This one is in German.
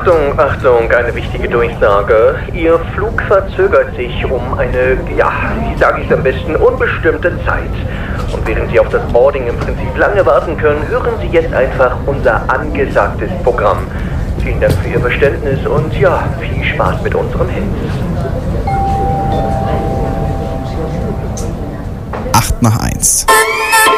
Achtung, Achtung, eine wichtige Durchsage. Ihr Flug verzögert sich um eine, wie sage ich es am besten, unbestimmte Zeit. Und während Sie auf das Boarding im Prinzip lange warten können, hören Sie jetzt einfach unser angesagtes Programm. Vielen Dank für Ihr Verständnis und viel Spaß mit unserem Hit. 8 nach 1.